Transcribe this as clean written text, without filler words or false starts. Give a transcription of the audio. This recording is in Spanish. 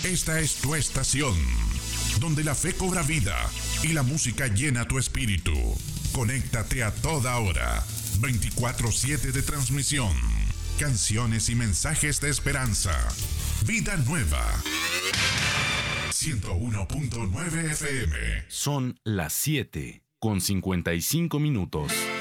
Esta es tu estación, donde la fe cobra vida y la música llena tu espíritu. Conéctate a toda hora, 24/7 de transmisión, canciones y mensajes de esperanza. Vida nueva. 101.9 FM. Son las 7:55.